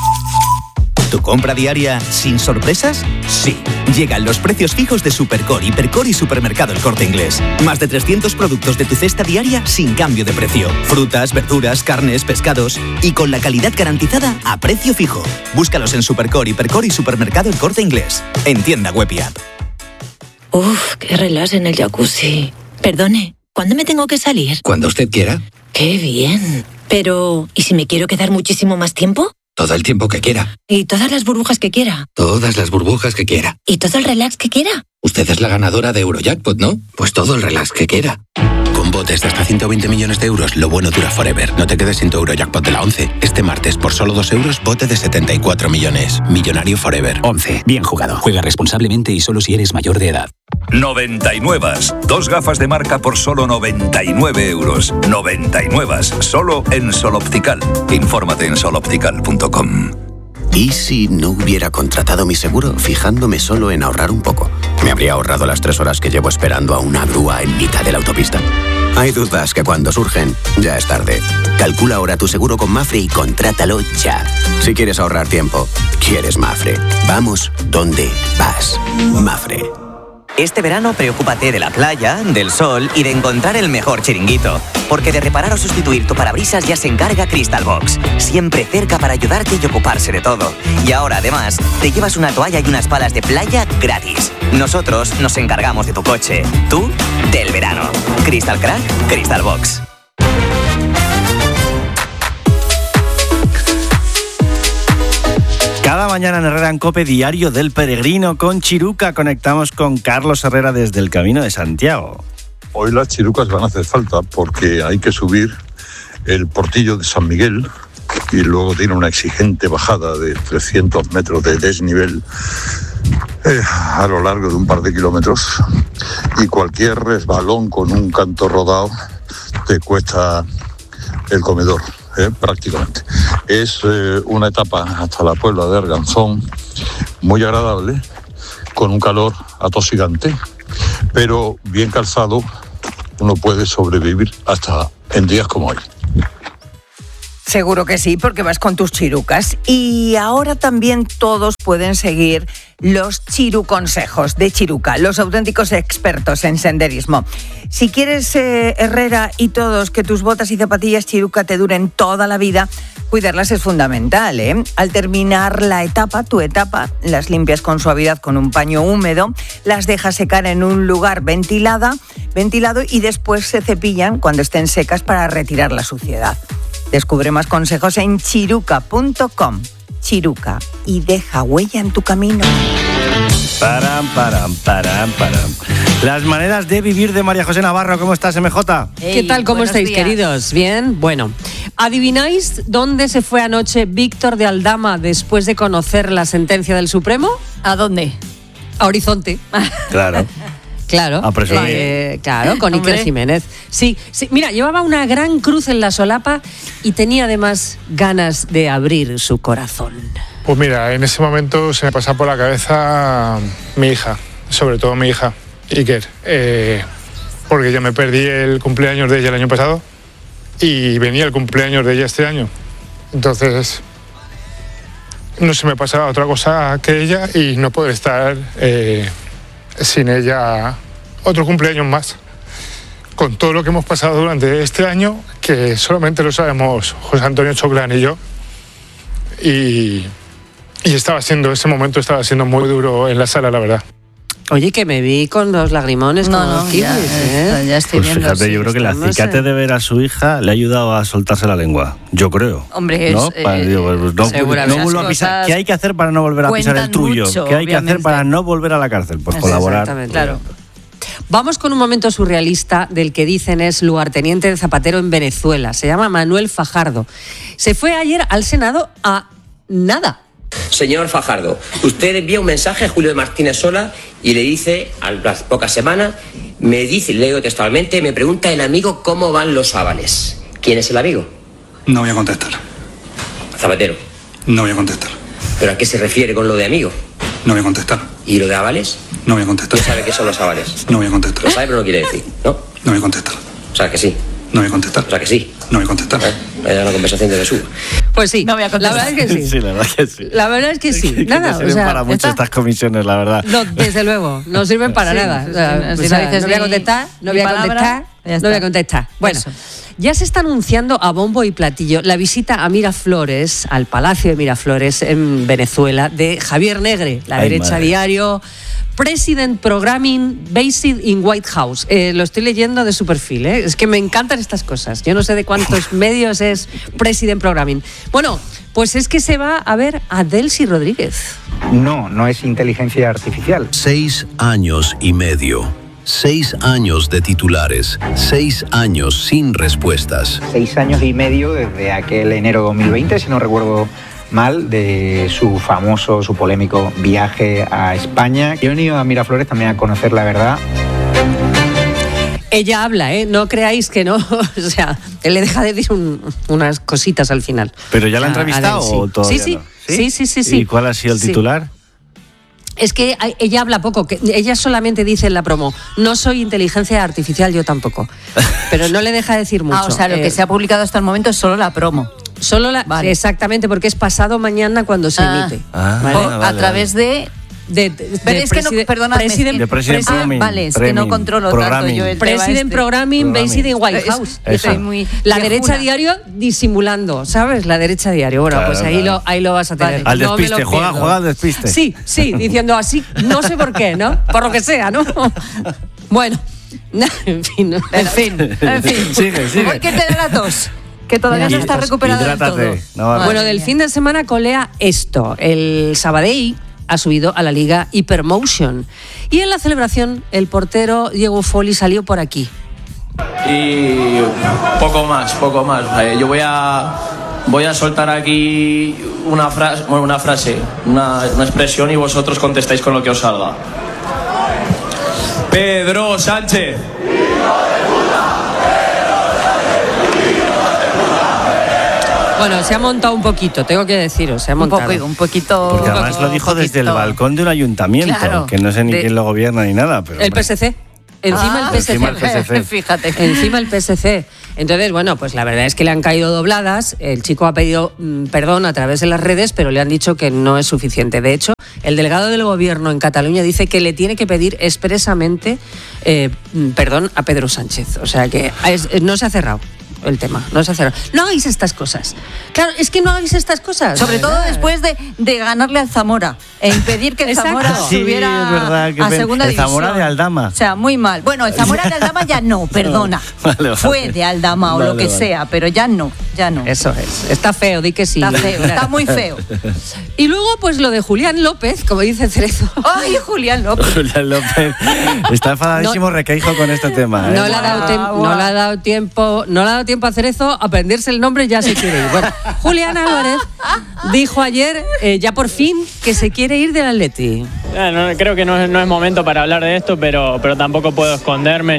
¿Tu compra diaria sin sorpresas? Sí. Llegan los precios fijos de Supercore, Hipercore y Supermercado El Corte Inglés. Más de 300 productos de tu cesta diaria sin cambio de precio. Frutas, verduras, carnes, pescados y con la calidad garantizada a precio fijo. Búscalos en Supercore, Hipercore y Supermercado El Corte Inglés. En tienda web y app. Uf, qué relax en el jacuzzi. Perdone, ¿cuándo me tengo que salir? Cuando usted quiera. Qué bien. Pero, ¿y si me quiero quedar muchísimo más tiempo? Todo el tiempo que quiera. ¿Y todas las burbujas que quiera? Todas las burbujas que quiera. ¿Y todo el relax que quiera? Usted es la ganadora de Eurojackpot, ¿no? Pues todo el relax que quiera. Con botes de hasta 120 millones de euros, lo bueno dura forever. No te quedes sin tu Eurojackpot de la 11. Este martes, por solo 2 euros, bote de 74 millones. Millonario forever. 11. Bien jugado. Juega responsablemente y solo si eres mayor de edad. 99. 2 gafas de marca por solo 99 euros. 99. Solo en Sol Optical. Infórmate en soloptical.com. ¿Y si no hubiera contratado mi seguro fijándome solo en ahorrar un poco? Me habría ahorrado las 3 horas que llevo esperando a una grúa en mitad de la autopista. Hay dudas que cuando surgen, ya es tarde. Calcula ahora tu seguro con Mafre y contrátalo ya. Si quieres ahorrar tiempo, quieres Mafre. Vamos donde vas. Mafre. Este verano preocúpate de la playa, del sol y de encontrar el mejor chiringuito. Porque de reparar o sustituir tu parabrisas ya se encarga Crystal Box. Siempre cerca para ayudarte y ocuparse de todo. Y ahora además te llevas una toalla y unas palas de playa gratis. Nosotros nos encargamos de tu coche. Tú, del verano. Crystal Crack, Crystal Box. Cada mañana en Herrera en COPE, Diario del Peregrino con Chiruca. Conectamos con Carlos Herrera desde el Camino de Santiago. Hoy las chirucas van a hacer falta porque hay que subir el Portillo de San Miguel y luego tiene una exigente bajada de 300 metros de desnivel a lo largo de un par de kilómetros, y cualquier resbalón con un canto rodado te cuesta el comedor, prácticamente. Es una etapa hasta la Puebla de Arganzón muy agradable, con un calor atosigante, pero bien calzado uno puede sobrevivir hasta en días como hoy. Seguro que sí, porque vas con tus chirucas. Y ahora también todos pueden seguir los chiruconsejos de Chiruca, los auténticos expertos en senderismo. Si quieres, Herrera y todos, que tus botas y zapatillas Chiruca te duren toda la vida, cuidarlas es fundamental, ¿eh? Al terminar la etapa, tu etapa, las limpias con suavidad con un paño húmedo, las dejas secar en un lugar ventilado y después se cepillan cuando estén secas para retirar la suciedad. Descubre más consejos en chiruca.com. Chiruca, y deja huella en tu camino. Param. Las maneras de vivir de María José Navarro. ¿Cómo estás, MJ? ¿Qué tal? ¿Cómo estáis, queridos? ¿Bien? Bueno, ¿adivináis dónde se fue anoche Víctor de Aldama después de conocer la sentencia del Supremo? ¿A dónde? A Horizonte. Claro. Claro, claro, con Iker Jiménez. Sí, mira, llevaba una gran cruz en la solapa y tenía además ganas de abrir su corazón. Pues mira, en ese momento se me pasaba por la cabeza mi hija, sobre todo mi hija, Iker, porque yo me perdí el cumpleaños de ella el año pasado y venía el cumpleaños de ella este año. Entonces, no se me pasaba otra cosa que ella y no poder estar sin ella otro cumpleaños más, con todo lo que hemos pasado durante este año, que solamente lo sabemos José Antonio Choclán y yo, y ese momento estaba siendo muy duro en la sala, la verdad. Oye, que me vi con los lagrimones, con los kiwis, ya estoy pues viendo. Fíjate, yo creo que el acicate de ver a su hija le ha ayudado a soltarse la lengua. Yo creo. Hombre, ¿no? No vuelvo a pisar. ¿Qué hay que hacer para no volver a pisar el trullo? Mucho, ¿Qué hay que hacer para no volver a la cárcel? Pues colaborar. Claro. Vamos con un momento surrealista del que dicen es lugarteniente de Zapatero en Venezuela. Se llama Manuel Fajardo. Se fue ayer al Senado a nada. Señor Fajardo, usted envía un mensaje a Julio de Martínez Sola y le dice, a las pocas semanas, leo textualmente, me pregunta el amigo cómo van los Ábales. ¿Quién es el amigo? No voy a contestar. Zapatero. No voy a contestar. ¿Pero a qué se refiere con lo de amigo? No voy a contestar. ¿Y lo de Ábales? No voy a contestar. ¿Quién sabe qué son los Ábales? No voy a contestar. Lo sabe pero no quiere decir, ¿no? No voy a contestar. O sea, que sí. No voy a contestar. O sea, que sí. No voy a contestar. Era una conversación de Besugo. Pues sí, no voy a contestar. La verdad es que sí. Sí, la verdad que sí. La verdad es que sí. Que Nada, te sirven para mucho estas comisiones, la verdad. No, desde luego, no sirven para nada. O sea, si no dices no voy a contestar, no voy a contestar. Bueno, ya se está anunciando a bombo y platillo la visita a Miraflores, al Palacio de Miraflores en Venezuela, de Javier Negre, La Derecha Diario, President Programming Based in White House. Lo estoy leyendo de su perfil, ¿eh? Es que me encantan estas cosas. Yo no sé de cuántos medios es President Programming. Bueno, pues es que se va a ver a Delcy Rodríguez. No es inteligencia artificial. 6 años y medio. 6 años de titulares, 6 años sin respuestas. 6 años y medio desde aquel enero 2020, si no recuerdo mal, de su polémico viaje a España. Yo he venido a Miraflores también a conocer la verdad. Ella habla, ¿eh? No creáis que no. O sea, él le deja de decir unas cositas al final. ¿Pero ya la ha entrevistado o todavía sí. no? Sí. ¿Y cuál ha sido el titular? Es que ella habla poco, que ella solamente dice en la promo, no soy inteligencia artificial, yo tampoco. Pero no le deja decir mucho. O sea, lo que se ha publicado hasta el momento es solo la promo. Vale. Exactamente, porque es pasado mañana cuando se emite. A través de... Pero es que no, perdóname. President Programming. Vale, es que no controlo tanto yo el President Programming Based in White House. La Derecha Diario disimulando, ¿sabes? La Derecha Diario. Bueno, claro, pues ahí lo vas a tener. Al despiste, juega al despiste. Sí, diciendo así, no sé por qué, ¿no? Por lo que sea, ¿no? Bueno, en fin. Sigue. ¿Qué te da la tos? Que todavía no está recuperado del todo. Bueno, del fin de semana colea esto. El Sabadell ha subido a la Liga Hypermotion. Y en la celebración, el portero Diego Folli salió por aquí. Y poco más. Yo voy a soltar aquí una frase, una expresión, y vosotros contestáis con lo que os salga. Pedro Sánchez. Bueno, se ha montado un poquito, tengo que deciros, se ha montado. Un poquito. Porque además lo dijo desde el balcón de un ayuntamiento, claro, que no sé ni quién lo gobierna ni nada. Pero, el PSC. Encima el PSC. Fíjate. Encima el PSC. Entonces, bueno, pues la verdad es que le han caído dobladas. El chico ha pedido perdón a través de las redes, pero le han dicho que no es suficiente. De hecho, el delegado del gobierno en Cataluña dice que le tiene que pedir expresamente perdón a Pedro Sánchez. O sea que no se ha cerrado el tema, no se ha cerrado. No hagáis estas cosas. Claro, es que no hagáis estas cosas. Sobre todo después de ganarle al Zamora e impedir que el Zamora subiera a segunda división. El Zamora de Aldama. O sea, muy mal. Bueno, el Zamora de Aldama ya no, perdona. Vale. Fue de Aldama o lo que sea, pero ya no. Eso es. Está feo, di que sí. Está feo, está muy feo. Y luego, pues lo de Julián López, como dice Cerezo. ¡Ay, Julián López! Julián López está enfadadísimo Requeijo con este tema. No le ha dado tiempo a Cerezo a aprenderse el nombre, ya se quiere ir. Bueno, Julián Álvarez dijo ayer, ya por fin, que se quiere ir del Atleti. Creo que no es momento para hablar de esto, pero tampoco puedo esconderme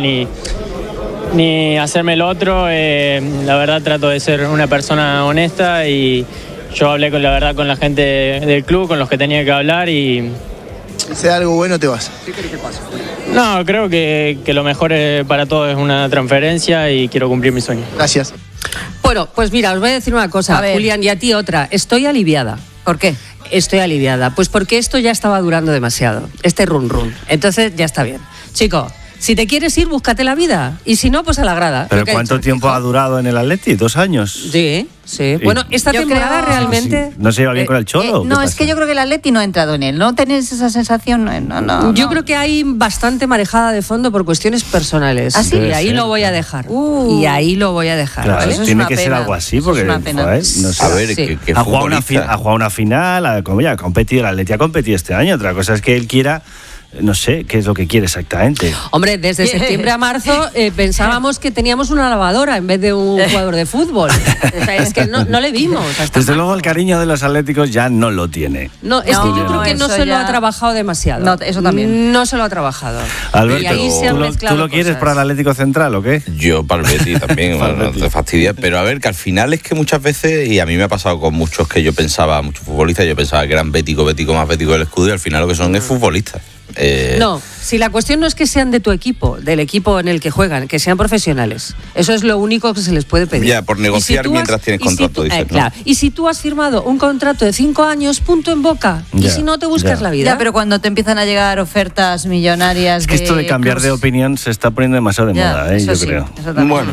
ni hacerme el otro. La verdad trato de ser una persona honesta y yo hablé con la gente del club, con los que tenía que hablar y... Si sea algo bueno, te vas. ¿Qué querés que pase? No, creo que lo mejor para todos es una transferencia y quiero cumplir mi sueño. Gracias. Bueno, pues mira, os voy a decir una cosa, Julián, y a ti otra. Estoy aliviada. ¿Por qué? Estoy aliviada. Pues porque esto ya estaba durando demasiado. Este run. Entonces ya está bien. Chico, si te quieres ir, búscate la vida. Y si no, pues a la grada. ¿Pero cuánto tiempo ha durado en el Atleti? ¿2 años? Sí. Bueno, esta temporada realmente... ¿No se lleva bien con el Cholo? No, es que yo creo que el Atleti no ha entrado en él. ¿No tenéis esa sensación? No. Yo creo que hay bastante marejada de fondo por cuestiones personales. ¿Ah, sí? Y ahí lo voy a dejar. Claro, ¿vale? tiene que ser algo así, porque no sé. A ver, que ha jugado una final, ha competido, el Atleti ha competido este año. Otra cosa es que él quiera... No sé qué es lo que quiere exactamente. Hombre, desde septiembre a marzo pensábamos que teníamos una lavadora en vez de un jugador de fútbol. O sea, es que no le vimos. Desde luego el cariño de los atléticos ya no lo tiene. No, es que yo creo que no se lo ha trabajado demasiado. No, eso también. No se lo ha trabajado. Alberto, y ahí se han mezclado ¿tú lo quieres cosas. para el Atlético Central o qué? Yo para el Betis también, no te fastidia. Pero a ver, que al final es que muchas veces, y a mí me ha pasado con muchos que yo pensaba, muchos futbolistas, yo pensaba que eran bético más bético del escudo, y al final lo que son es futbolistas. No, si la cuestión no es que sean de tu equipo, del equipo en el que juegan, que sean profesionales. Eso es lo único que se les puede pedir. Ya, por negociar mientras tienes contrato, dices, ¿no? Claro. Y si tú has firmado un contrato de 5 años, punto en boca. Y si no, te buscas la vida. Ya, pero cuando te empiezan a llegar ofertas millonarias... Es que esto de cambiar de opinión se está poniendo demasiado de moda, yo creo. Bueno,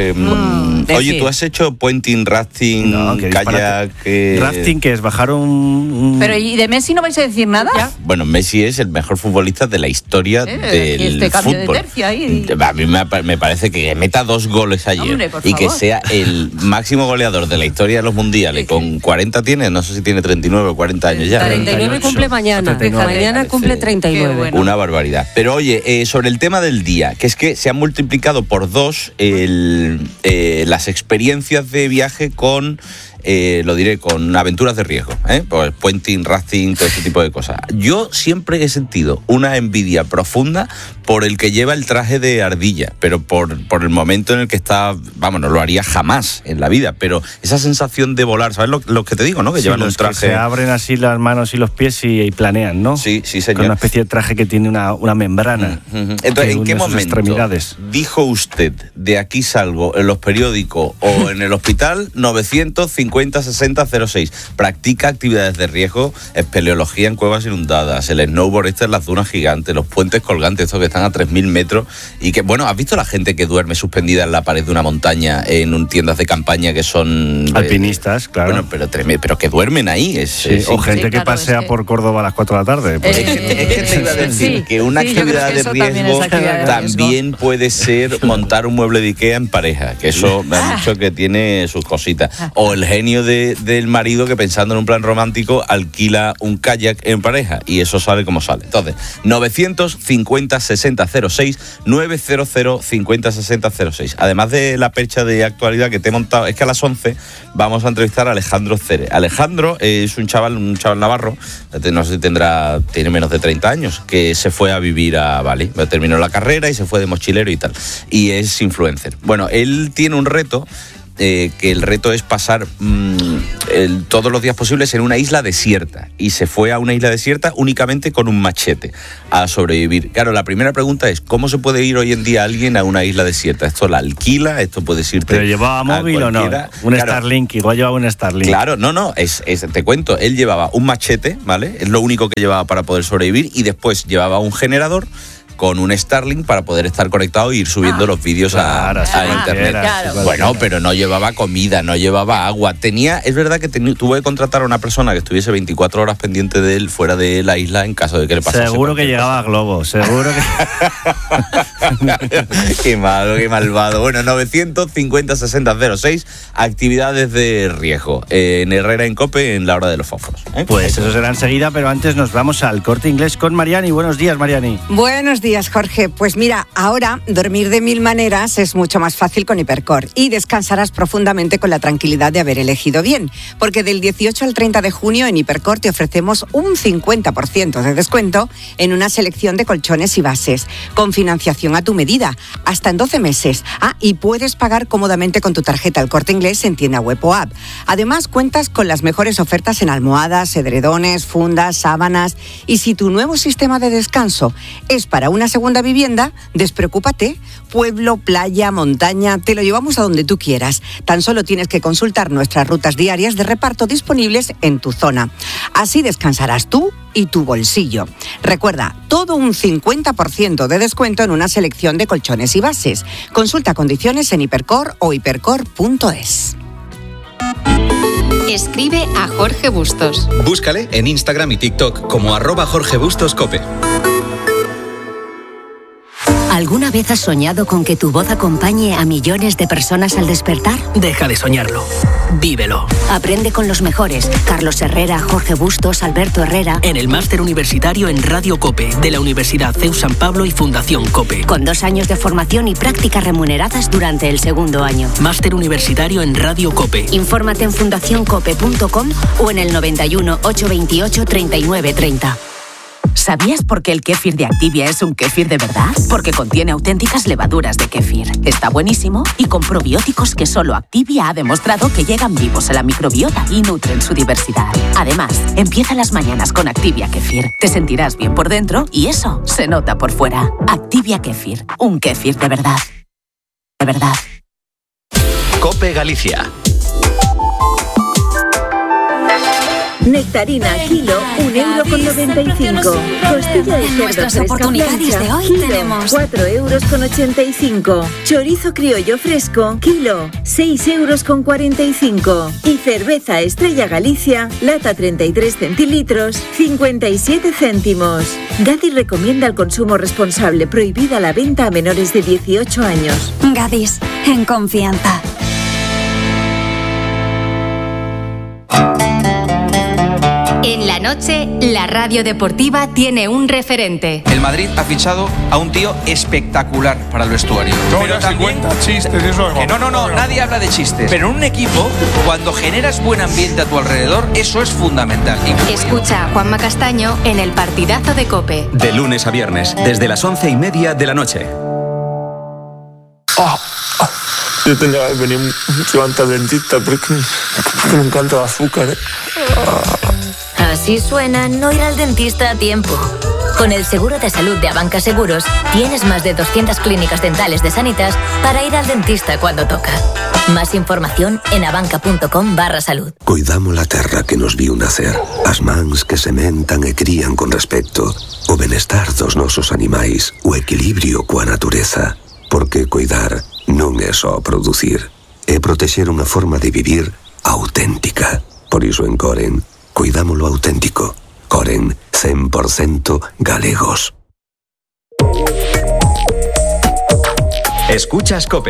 oye, ¿tú has hecho puenting, rafting, kayak? Rafting, que es bajar un... Pero ¿y de Messi no vais a decir nada? Bueno, Messi es el mejor futbolista de la historia del cambio fútbol. De tercio ahí. A mí me parece que meta 2 goles ayer. Hombre, por y favor. que sea el máximo goleador de la historia de los mundiales. Con 40 tiene, no sé si tiene 39 o 40 años ya. 39 cumple mañana. Mañana cumple 39. Bueno. Una barbaridad. Pero oye, sobre el tema del día, que es que se han multiplicado por 2 las experiencias de viaje con... lo diré, con aventuras de riesgo, pues puenting, rafting, todo ese tipo de cosas. Yo siempre he sentido una envidia profunda por el que lleva el traje de ardilla, pero por el momento en el que está, vamos, no lo haría jamás en la vida, pero esa sensación de volar, ¿sabes lo que te digo, no? Que llevan un traje... Que se abren así las manos y los pies y planean, ¿no? Sí, señor. Con una especie de traje que tiene una membrana. Entonces, ¿en qué momento dijo usted, de aquí salgo, en los periódicos o en el hospital, 950 6006? Practica actividades de riesgo, espeleología en cuevas inundadas, el snowboard en las dunas gigantes, los puentes colgantes, estos que están a 3.000 metros, y que, bueno, ¿has visto la gente que duerme suspendida en la pared de una montaña en tiendas de campaña que son... alpinistas, claro. Bueno, pero que duermen ahí. O gente que pasea por Córdoba a las 4 de la tarde. Pues. Es que te iba a decir que una actividad de riesgo también puede ser montar un mueble de Ikea en pareja, que eso me han dicho que tiene sus cositas. O el genio del marido que, pensando en un plan romántico, alquila un kayak en pareja, y eso sale como sale. Entonces, 950 60 6006, 900 50 60 06. Además de la percha de actualidad que te he montado, es que a las 11 vamos a entrevistar a Alejandro Cere. Alejandro es un chaval navarro, no sé si tiene menos de 30 años, que se fue a vivir a Bali. Terminó la carrera y se fue de mochilero y tal. Y es influencer. Bueno, él tiene un reto, que el reto es pasar todos los días posibles en una isla desierta, y se fue a una isla desierta únicamente con un machete a sobrevivir. Claro, la primera pregunta es, ¿cómo se puede ir hoy en día alguien a una isla desierta? ¿Esto la alquila? ¿Esto puedes irte? ¿Pero llevaba móvil o no? Un claro, Starlink, igual llevaba un Starlink. Claro, no, te cuento, él llevaba un machete, ¿vale? Es lo único que llevaba para poder sobrevivir, y después llevaba un generador con un Starlink para poder estar conectado e ir subiendo los vídeos a internet. Claro. Bueno, pero no llevaba comida, no llevaba agua. Es verdad que tuve que contratar a una persona que estuviese 24 horas pendiente de él fuera de la isla en caso de que le pasase. Seguro que llegaba a Globo, seguro que... Qué malo, qué malvado. Bueno, 950 60 06, actividades de riesgo en Herrera en COPE en la hora de los fósforos. Pues eso será enseguida, pero antes nos vamos al Corte Inglés con Mariani. Buenos días, Mariani. Buenos días, Jorge. Pues mira, ahora dormir de 1000 maneras es mucho más fácil con Hipercor, y descansarás profundamente con la tranquilidad de haber elegido bien, porque del 18 al 30 de junio en Hipercor te ofrecemos un 50% de descuento en una selección de colchones y bases, con financiación a tu medida, hasta en 12 meses. Y puedes pagar cómodamente con tu tarjeta El Corte Inglés en tienda web o app. Además, cuentas con las mejores ofertas en almohadas, edredones, fundas, sábanas, y si tu nuevo sistema de descanso es para una segunda vivienda, despreocúpate. Pueblo, playa, montaña, te lo llevamos a donde tú quieras. Tan solo tienes que consultar nuestras rutas diarias de reparto disponibles en tu zona. Así descansarás tú y tu bolsillo. Recuerda, todo un 50% de descuento en una selección de colchones y bases. Consulta condiciones en Hipercor o hipercor.es. Escribe a Jorge Bustos. Búscale en Instagram y TikTok como @JorgeBustosCope. ¿Alguna vez has soñado con que tu voz acompañe a millones de personas al despertar? Deja de soñarlo. Vívelo. Aprende con los mejores. Carlos Herrera, Jorge Bustos, Alberto Herrera. En el Máster Universitario en Radio COPE, de la Universidad CEU San Pablo y Fundación COPE. Con 2 años de formación y prácticas remuneradas durante el segundo año. Máster Universitario en Radio COPE. Infórmate en fundacioncope.com o en el 91 828 3930. ¿Sabías por qué el kéfir de Activia es un kéfir de verdad? Porque contiene auténticas levaduras de kéfir. Está buenísimo y con probióticos que solo Activia ha demostrado que llegan vivos a la microbiota y nutren su diversidad. Además, empieza las mañanas con Activia Kéfir. Te sentirás bien por dentro y eso se nota por fuera. Activia Kéfir, un kéfir de verdad. De verdad. COPE Galicia. Nectarina kilo, 1,95 €. Costilla de cerdo fresca plancha, de hoy kilo, tenemos 4,85 €. Chorizo criollo fresco, kilo, 6,45 €. Y cerveza Estrella Galicia, lata 33 centilitros, 57 céntimos. Gadis recomienda el consumo responsable, prohibida la venta a menores de 18 años. Gadis, en confianza. En la noche, la radio deportiva tiene un referente. El Madrid ha fichado a un tío espectacular para el vestuario. Pero también chistes, eso es no, nadie habla de chistes. Pero en un equipo, cuando generas buen ambiente a tu alrededor, eso es fundamental. Escucha a Juanma Castaño en el partidazo de COPE. De lunes a viernes, desde las 11:30 de la noche. Yo tendría que venir mucho antes al dentista porque me encanta el azúcar. Así suena no ir al dentista a tiempo. Con el seguro de salud de Abanca Seguros, tienes más de 200 clínicas dentales de Sanitas para ir al dentista cuando toca. Más información en abanca.com/salud. Cuidamos la terra que nos viu nacer, as mans que sementan e crían con respecto, o benestar dos nosos animais, o equilibrio coa natureza. Porque cuidar non é só producir, é protexer unha forma de vivir auténtica. Por iso en Coren, cuidamos lo auténtico. Coren, 100% galegos. Escuchas COPE.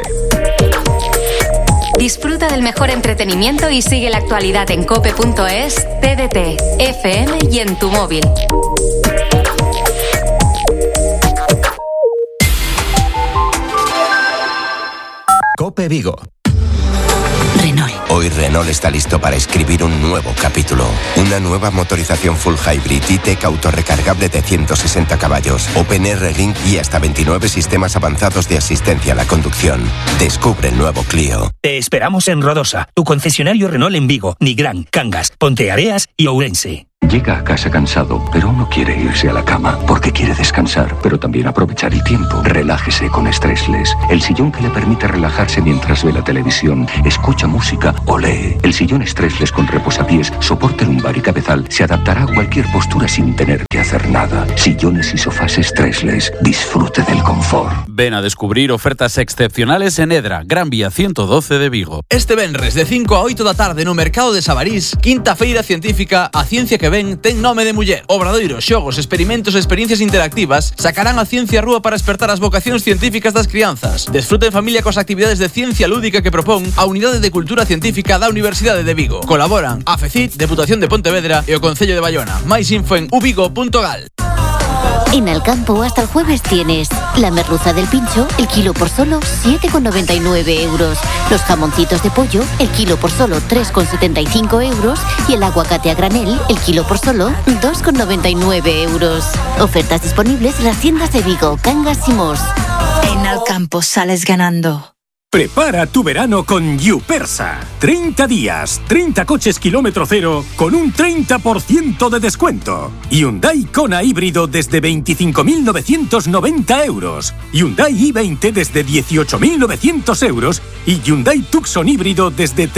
Disfruta del mejor entretenimiento y sigue la actualidad en cope.es, TDT, FM y en tu móvil. Cope Vigo. Renault. Hoy Renault está listo para escribir un nuevo capítulo. Una nueva motorización full hybrid E-Tech autorrecargable de 160 caballos, Open R-Link y hasta 29 sistemas avanzados de asistencia a la conducción. Descubre el nuevo Clio. Te esperamos en Rodosa, tu concesionario Renault en Vigo, Nigrán, Cangas, Ponteareas y Ourense. Llega a casa cansado, pero no quiere irse a la cama porque quiere descansar, pero también aprovechar el tiempo. Relájese con Stressless, el sillón que le permite relajarse mientras ve la televisión, escucha música o lee. El sillón Stressless con reposapiés, soporte lumbar y cabezal se adaptará a cualquier postura sin tener que hacer nada. Sillones y sofás Stressless. Disfrute del confort. Ven a descubrir ofertas excepcionales en Edra, Gran Vía 112 de Vigo. Este venres de 5 a 8 da tarde no mercado de Sabarís, quinta feira científica A Ciencia que Ven ten nome de muller. Obradoiros, xogos, experimentos e experiencias interactivas sacarán a ciencia á rúa para despertar as vocacións científicas das crianzas. Desfruta en familia coas actividades de ciencia lúdica que propón a Unidade de Cultura Científica da Universidade de Vigo. Colaboran a FECIT, Deputación de Pontevedra e o Concello de Bayona. Máis info en uvigo.gal. En Alcampo hasta el jueves tienes la merluza del pincho, el kilo por solo 7,99 euros. Los jamoncitos de pollo, el kilo por solo 3,75 euros. Y el aguacate a granel, el kilo por solo 2,99 euros. Ofertas disponibles en las tiendas de Vigo, Cangas y Mos. En Alcampo sales ganando. Prepara tu verano con Yupersa. 30 días, 30 coches kilómetro cero con un 30% de descuento. Hyundai Kona híbrido desde 25.990 euros. Hyundai i20 desde 18.900 euros. Y Hyundai Tucson híbrido desde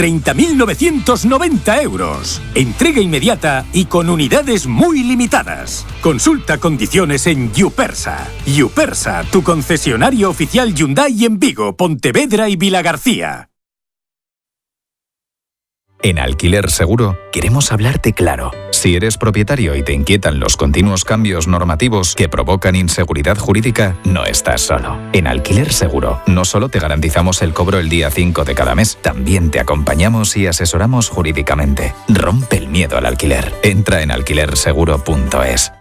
30.990 euros. Entrega inmediata y con unidades muy limitadas. Consulta condiciones en Yupersa. Yupersa, tu concesionario oficial Hyundai en Vigo, Pontevedra y Vilagarcía. En Alquiler Seguro queremos hablarte claro. Si eres propietario y te inquietan los continuos cambios normativos que provocan inseguridad jurídica, no estás solo. En Alquiler Seguro no solo te garantizamos el cobro el día 5 de cada mes, también te acompañamos y asesoramos jurídicamente. Rompe el miedo al alquiler. Entra en alquilerseguro.es.